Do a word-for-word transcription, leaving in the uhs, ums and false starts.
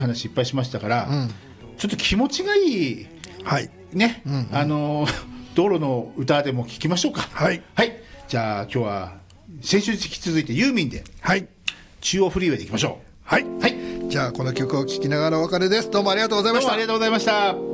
話いっぱいしましたから、 うん、 ちょっと気持ちがいい、 はいね、うんうん、あの道路の歌でも聞きましょうか。 はい、 はい、じゃあ今日は先週に引き続いてユーミンで、 はい、 中央フリーウェイでいきましょう。 はい、はい、じゃあこの曲を聴きながらお別れです。どうもありがとうございました。 どうもありがとうございました。